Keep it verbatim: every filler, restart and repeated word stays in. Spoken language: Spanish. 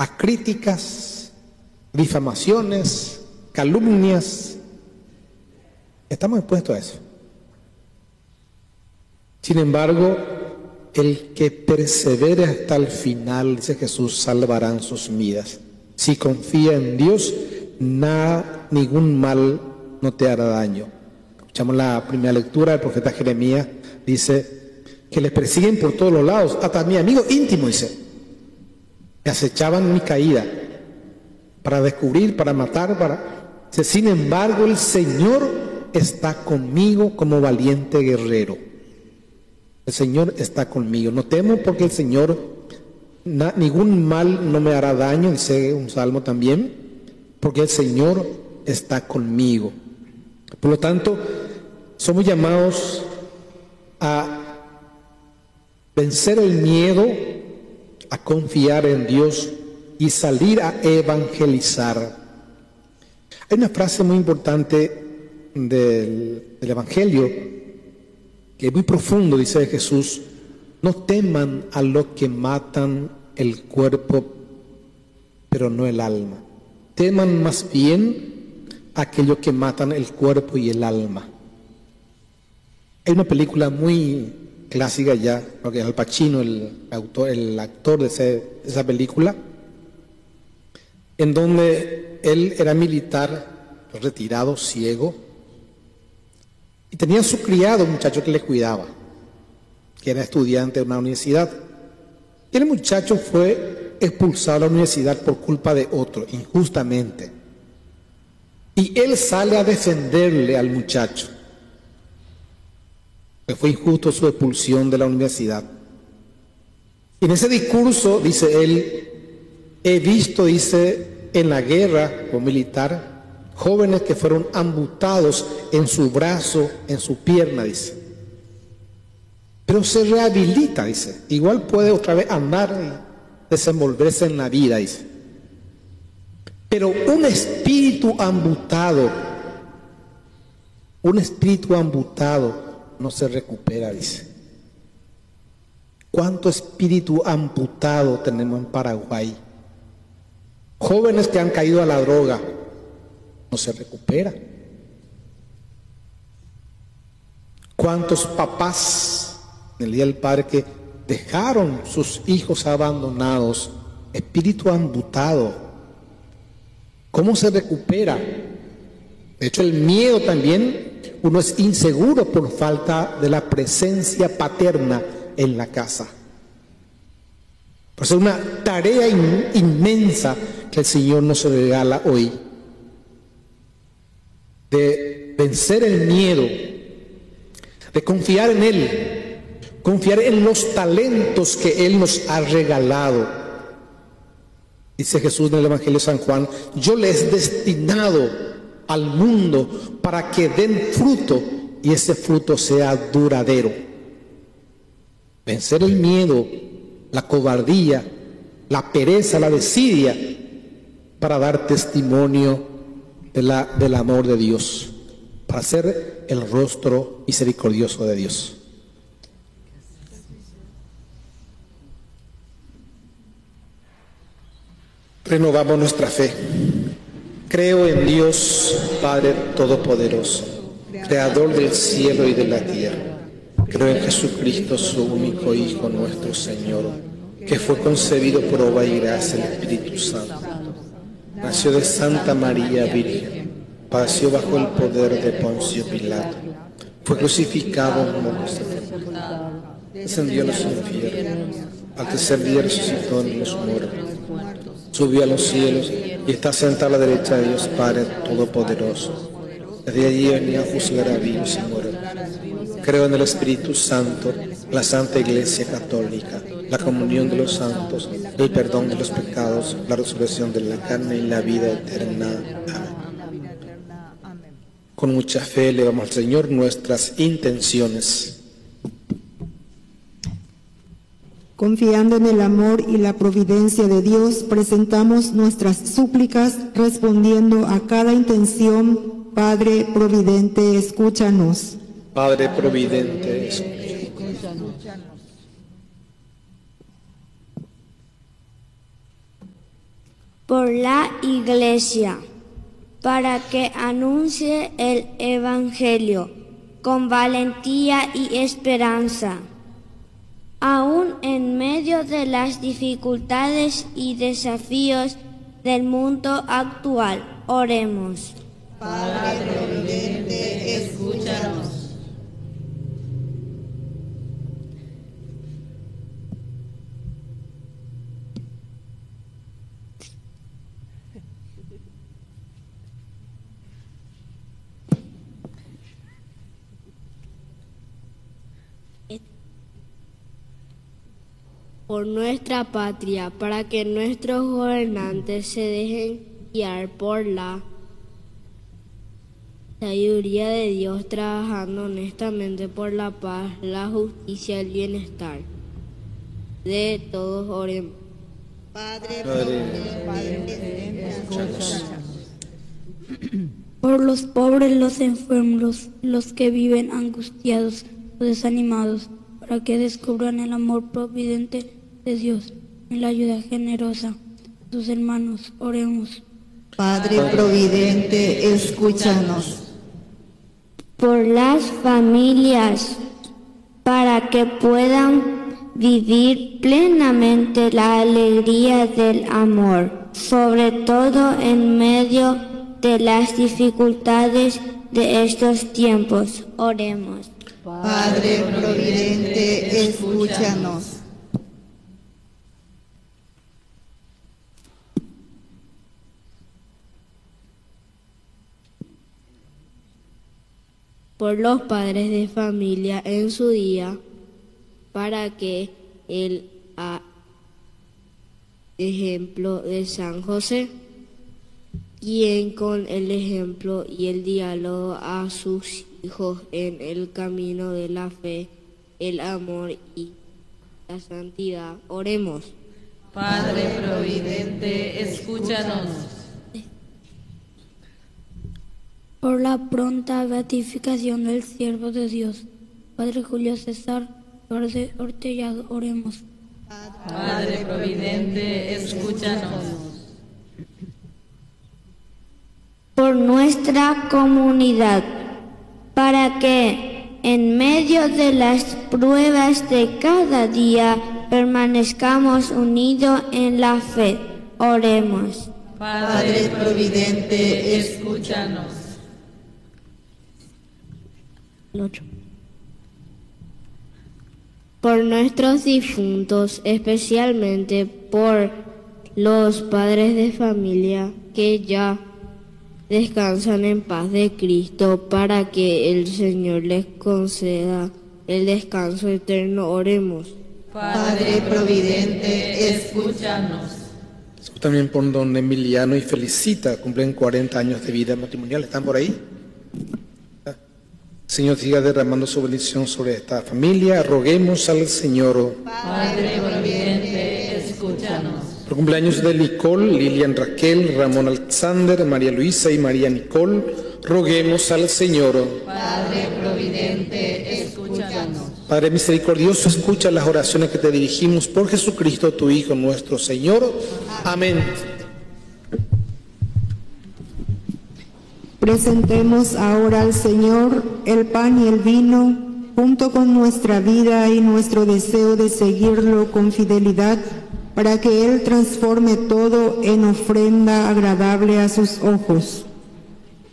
a críticas, difamaciones, calumnias. Estamos expuestos a eso. Sin embargo, el que persevere hasta el final, dice Jesús, salvarán sus vidas. Si confía en Dios, nada, ningún mal no te hará daño. Escuchamos la primera lectura del profeta Jeremías, dice que les persiguen por todos los lados, hasta mi amigo íntimo, dice, me acechaban mi caída para descubrir, para matar, para... Dice, sin embargo, el Señor está conmigo como valiente guerrero. El Señor está conmigo. No temo porque el Señor, na, ningún mal no me hará daño, dice un salmo también, porque el Señor está conmigo. Por lo tanto, somos llamados a vencer el miedo, a confiar en Dios y salir a evangelizar. Hay una frase muy importante del, del Evangelio que es muy profundo, dice Jesús: no teman a los que matan el cuerpo, pero no el alma. Teman más bien a aquellos que matan el cuerpo y el alma. Hay una película muy clásica ya, porque Al Pacino, el autor, el actor de, ese, de esa película, en donde él era militar, retirado, ciego, y tenía a su criado, un muchacho que le cuidaba, que era estudiante de una universidad. Y el muchacho fue expulsado de la universidad por culpa de otro, injustamente. Y él sale a defenderle al muchacho, que fue injusto su expulsión de la universidad. Y en ese discurso, dice él, he visto, dice, en la guerra como militar, jóvenes que fueron amputados en su brazo, en su pierna, dice. Pero se rehabilita, dice. Igual puede otra vez andar y desenvolverse en la vida, dice. Pero un espíritu amputado, un espíritu amputado no se recupera, dice. ¿Cuánto espíritu amputado tenemos en Paraguay? Jóvenes que han caído a la droga, no se recupera. ¿Cuántos papás en el Día del Padre que dejaron sus hijos abandonados, espíritu amputado? ¿Cómo se recupera? De hecho, el miedo también, uno es inseguro por falta de la presencia paterna en la casa. Por eso es una tarea in, inmensa que el Señor nos regala hoy, de vencer el miedo, de confiar en Él, confiar en los talentos que Él nos ha regalado. Dice Jesús en el Evangelio de San Juan: yo les he destinado al mundo para que den fruto y ese fruto sea duradero. Vencer el miedo, la cobardía, la pereza, la desidia, para dar testimonio de la, del amor de Dios, para ser el rostro misericordioso de Dios. Renovamos nuestra fe. Creo en Dios, Padre Todopoderoso, Creador del cielo y de la tierra. Creo en Jesucristo, su único Hijo, nuestro Señor, que fue concebido por obra y gracia del Espíritu Santo. Nació de Santa María Virgen, padeció bajo el poder de Poncio Pilato, fue crucificado, muerto, sepultado, descendió a los infiernos, al tercer día resucitó entre los muertos, subió a los cielos y está sentado a la derecha de Dios Padre Todopoderoso. Desde allí venía a juzgar a vivos y muertos. Creo en el Espíritu Santo, la Santa Iglesia Católica, la comunión de los santos, el perdón de los pecados, la resurrección de la carne y la vida eterna. Amén. Con mucha fe elevamos al Señor nuestras intenciones. Confiando en el amor y la providencia de Dios, presentamos nuestras súplicas respondiendo a cada intención. Padre Providente, escúchanos. Padre Providente, escúchanos. por la Iglesia, para que anuncie el Evangelio con valentía y esperanza, aún en medio de las dificultades y desafíos del mundo actual. Oremos. Padre providente, escúchanos. Por nuestra patria, para que nuestros gobernantes se dejen guiar por la sabiduría de Dios, trabajando honestamente por la paz, la justicia y el bienestar de todos. Oremos. Padre, Padre, Padre, escúchanos. Por los pobres, los enfermos, los que viven angustiados o desanimados, para que descubran el amor providente de Dios y la ayuda generosa de sus hermanos. Oremos. Padre providente, escúchanos. Por las familias, para que puedan vivir plenamente la alegría del amor, sobre todo en medio de las dificultades de estos tiempos. Oremos. Padre providente, escúchanos. Por los padres de familia en su día, para que el a, ejemplo de San José, guíen con el ejemplo y el diálogo a sus hijos en el camino de la fe, el amor y la santidad. Oremos. Padre providente, escúchanos. Por la pronta beatificación del siervo de Dios, Padre Julio César Flores Ortellado. Oremos. Padre providente, escúchanos. Por nuestra comunidad, para que en medio de las pruebas de cada día permanezcamos unidos en la fe. Oremos. Padre providente, escúchanos. Por nuestros difuntos, especialmente por los padres de familia que ya descansan en paz de Cristo, para que el Señor les conceda el descanso eterno. Oremos. Padre providente, escúchanos. También por don Emiliano y Felicita, cumplen cuarenta años de vida matrimonial. ¿Están por ahí? Señor, siga derramando su bendición sobre esta familia. Roguemos al Señor. Padre providente, escúchanos. Por cumpleaños de Nicole, Lilian Raquel, Ramón Alexander, María Luisa y María Nicole, roguemos al Señor. Padre providente, escúchanos. Padre misericordioso, escucha las oraciones que te dirigimos por Jesucristo, tu Hijo nuestro Señor. Amén. Presentemos ahora al Señor el pan y el vino, junto con nuestra vida y nuestro deseo de seguirlo con fidelidad, para que Él transforme todo en ofrenda agradable a sus ojos.